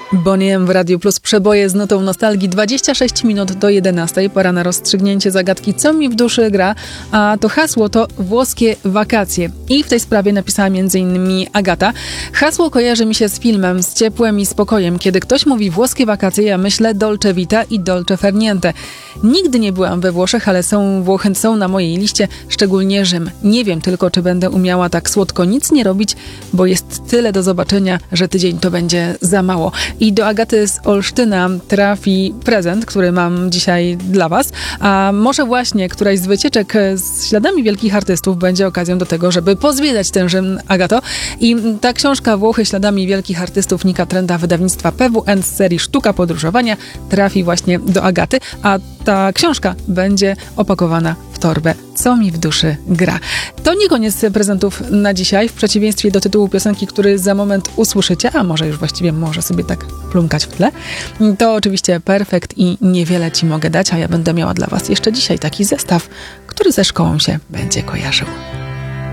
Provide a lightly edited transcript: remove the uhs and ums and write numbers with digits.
Bonnie M w Radiu Plus, przeboje z nutą nostalgii. 26 minut do 11. Pora na rozstrzygnięcie zagadki, co mi w duszy gra, a to hasło to włoskie wakacje. I w tej sprawie napisała m.in. Agata. Hasło kojarzy mi się z filmem, z ciepłem i spokojem. Kiedy ktoś mówi włoskie wakacje, ja myślę dolce vita i dolce far niente. Nigdy nie byłam we Włoszech, ale Włochy są na mojej liście, szczególnie Rzym. Nie wiem tylko, czy będę umiała tak słodko nic nie robić, bo jest tyle do zobaczenia, że tydzień to będzie za mało. I do Agaty z Olsztyna trafi prezent, który mam dzisiaj dla Was. A może właśnie któraś z wycieczek z śladami wielkich artystów będzie okazją do tego, żeby pozwiedzać ten Rzym, Agato. I ta książka Włochy śladami wielkich artystów Nika Trenda, wydawnictwa PWN z serii Sztuka Podróżowania trafi właśnie do Agaty, a ta książka będzie opakowana w torbę Co mi w duszy gra. To nie koniec prezentów na dzisiaj, w przeciwieństwie do tytułu piosenki, który za moment usłyszycie, a może już właściwie może sobie tak plumkać w tle. To oczywiście perfekt i niewiele Ci mogę dać, a ja będę miała dla Was jeszcze dzisiaj taki zestaw, który ze szkołą się będzie kojarzył.